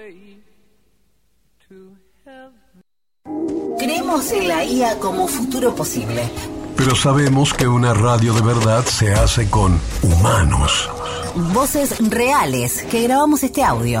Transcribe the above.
Creemos en la IA como futuro posible. Pero sabemos que una radio de verdad se hace con humanos. Voces reales que grabamos este audio.